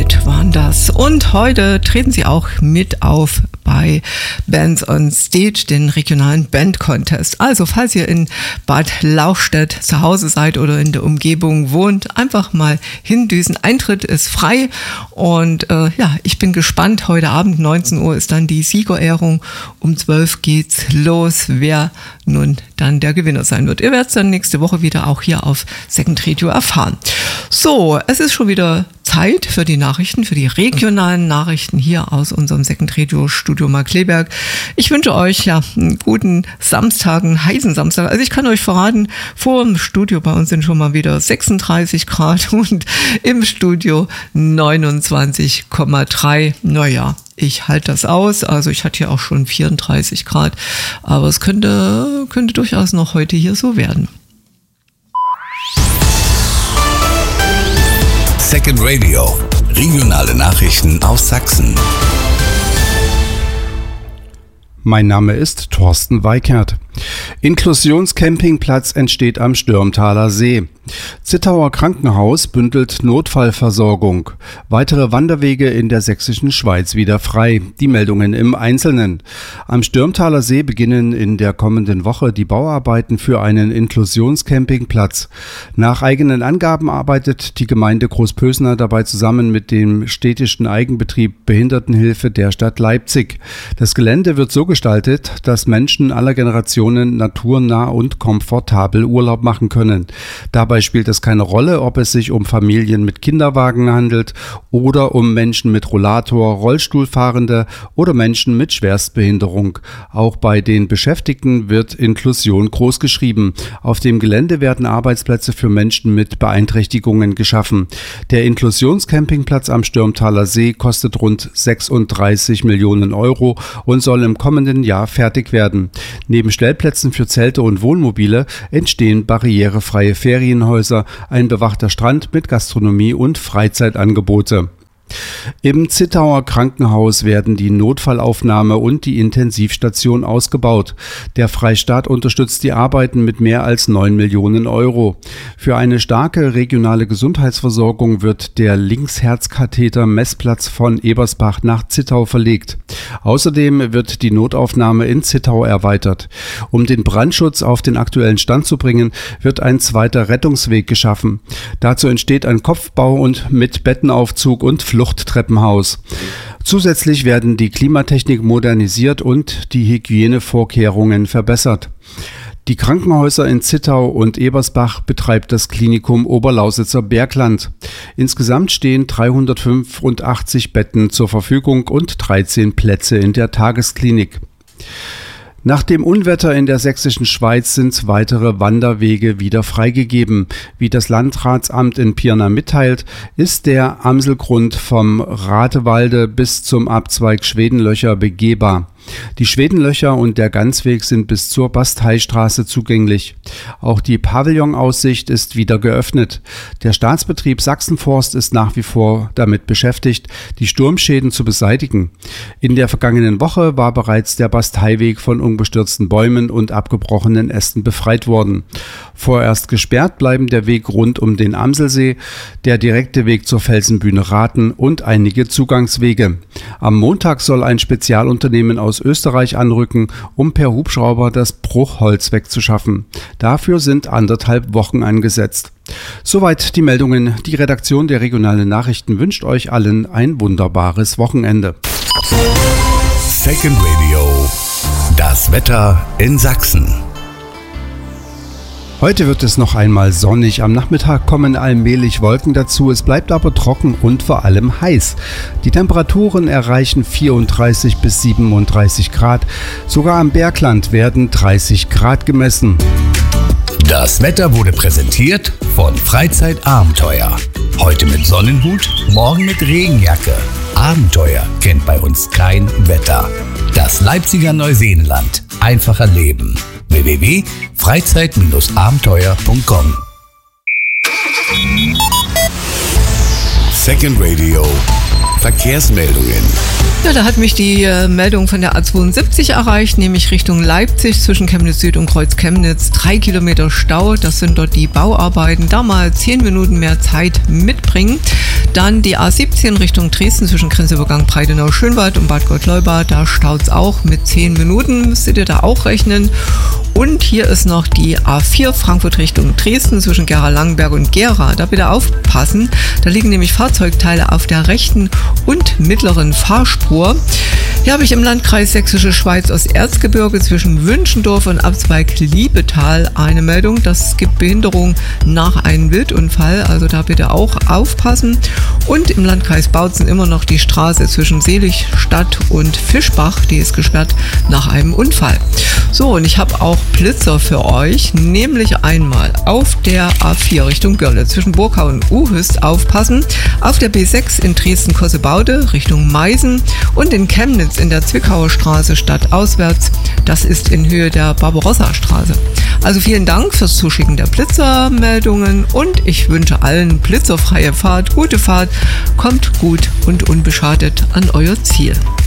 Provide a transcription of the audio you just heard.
Welt waren das. Und heute treten sie auch mit auf bei Bands on Stage, den regionalen Band-Contest. Also, falls ihr in Bad Lauchstädt zu Hause seid oder in der Umgebung wohnt, einfach mal hindüsen. Eintritt ist frei und ich bin gespannt. Heute Abend 19 Uhr ist dann die Siegerehrung. Um 12 geht's los, wer nun dann der Gewinner sein wird. Ihr werdet es dann nächste Woche wieder auch hier auf Second Radio erfahren. So, es ist schon wieder Zeit für die Nachrichten, für die regionalen Nachrichten hier aus unserem Second Radio Studio Markkleeberg. Ich wünsche euch einen guten Samstag, einen heißen Samstag. Also ich kann euch verraten, vor dem Studio bei uns sind schon mal wieder 36 Grad und im Studio 29,3. Naja, ich halte das aus. Also ich hatte ja auch schon 34 Grad, aber es könnte durchaus noch heute hier so werden. Second Radio, regionale Nachrichten aus Sachsen. Mein Name ist Thorsten Weikert. Inklusionscampingplatz entsteht am Stürmtaler See. Zittauer Krankenhaus bündelt Notfallversorgung. Weitere Wanderwege in der sächsischen Schweiz wieder frei. Die Meldungen im Einzelnen. Am Stürmtaler See beginnen in der kommenden Woche die Bauarbeiten für einen Inklusionscampingplatz. Nach eigenen Angaben arbeitet die Gemeinde Großpösner dabei zusammen mit dem städtischen Eigenbetrieb Behindertenhilfe der Stadt Leipzig. Das Gelände wird so gestaltet, dass Menschen aller Generationen naturnah und komfortabel Urlaub machen können. Dabei spielt es keine Rolle, ob es sich um Familien mit Kinderwagen handelt oder um Menschen mit Rollator, Rollstuhlfahrende oder Menschen mit Schwerstbehinderung. Auch bei den Beschäftigten wird Inklusion großgeschrieben. Auf dem Gelände werden Arbeitsplätze für Menschen mit Beeinträchtigungen geschaffen. Der Inklusionscampingplatz am Stürmtaler See kostet rund 36 Millionen Euro und soll im kommenden Jahr fertig werden. Neben Stellplätzen für Zelte und Wohnmobile entstehen barrierefreie Ferienhäuser, ein bewachter Strand mit Gastronomie und Freizeitangebote. Im Zittauer Krankenhaus werden die Notfallaufnahme und die Intensivstation ausgebaut. Der Freistaat unterstützt die Arbeiten mit mehr als 9 Millionen Euro. Für eine starke regionale Gesundheitsversorgung wird der Linksherzkatheter-Messplatz von Ebersbach nach Zittau verlegt. Außerdem wird die Notaufnahme in Zittau erweitert. Um den Brandschutz auf den aktuellen Stand zu bringen, wird ein zweiter Rettungsweg geschaffen. Dazu entsteht ein Kopfbau und mit Bettenaufzug und Fluchttreppenhaus. Zusätzlich werden die Klimatechnik modernisiert und die Hygienevorkehrungen verbessert. Die Krankenhäuser in Zittau und Ebersbach betreibt das Klinikum Oberlausitzer Bergland. Insgesamt stehen 385 Betten zur Verfügung und 13 Plätze in der Tagesklinik. Nach dem Unwetter in der sächsischen Schweiz sind weitere Wanderwege wieder freigegeben. Wie das Landratsamt in Pirna mitteilt, ist der Amselgrund vom Ratewalde bis zum Abzweig Schwedenlöcher begehbar. Die Schwedenlöcher und der Ganzweg sind bis zur Basteistraße zugänglich. Auch die Pavillonaussicht ist wieder geöffnet. Der Staatsbetrieb Sachsenforst ist nach wie vor damit beschäftigt, die Sturmschäden zu beseitigen. In der vergangenen Woche war bereits der Basteiweg von umgestürzten Bäumen und abgebrochenen Ästen befreit worden. Vorerst gesperrt bleiben der Weg rund um den Amselsee, der direkte Weg zur Felsenbühne Rathen und einige Zugangswege. Am Montag soll ein Spezialunternehmen aus Österreich anrücken, um per Hubschrauber das Bruchholz wegzuschaffen. Dafür sind 1,5 Wochen angesetzt. Soweit die Meldungen. Die Redaktion der regionalen Nachrichten wünscht euch allen ein wunderbares Wochenende. Second Radio, das Wetter in Sachsen. Heute wird es noch einmal sonnig, am Nachmittag kommen allmählich Wolken dazu, es bleibt aber trocken und vor allem heiß. Die Temperaturen erreichen 34 bis 37 Grad, sogar am Bergland werden 30 Grad gemessen. Das Wetter wurde präsentiert von Freizeitabenteuer. Heute mit Sonnenhut, morgen mit Regenjacke. Abenteuer kennt bei uns kein Wetter. Das Leipziger Neuseenland. Einfacher Leben. www.freizeit-abenteuer.com. Second Radio. Verkehrsmeldungen. Ja, da hat mich die Meldung von der A72 erreicht, nämlich Richtung Leipzig zwischen Chemnitz Süd und Kreuz Chemnitz. 3 Kilometer Stau, das sind dort die Bauarbeiten. Da mal 10 Minuten mehr Zeit mitbringen. Dann die A17 Richtung Dresden zwischen Grenzübergang Breitenau-Schönwald und Bad Gott-Leubad. Da staut es auch mit 10 Minuten, müsstet ihr da auch rechnen. Und hier ist noch die A4 Frankfurt Richtung Dresden zwischen Gera-Langenberg und Gera. Da bitte aufpassen, da liegen nämlich Fahrzeugteile auf der rechten und mittleren Fahrspur. Hier habe ich im Landkreis Sächsische Schweiz Osterzgebirge zwischen Wünschendorf und Abzweig Liebetal eine Meldung. Das gibt Behinderung nach einem Wildunfall, also da bitte auch aufpassen. Und im Landkreis Bautzen immer noch die Straße zwischen Seligstadt und Fischbach, die ist gesperrt nach einem Unfall. So, und ich habe auch Blitzer für euch, nämlich einmal auf der A4 Richtung Görlitz zwischen Burkau und Uhüst aufpassen, auf der B6 in Dresden-Kossebaude Richtung Meißen und in Chemnitz in der Zwickauer Straße stadtauswärts, das ist in Höhe der Barbarossa-Straße. Also vielen Dank fürs Zuschicken der Blitzermeldungen und ich wünsche allen blitzerfreie Fahrt, gute Fahrt, kommt gut und unbeschadet an euer Ziel.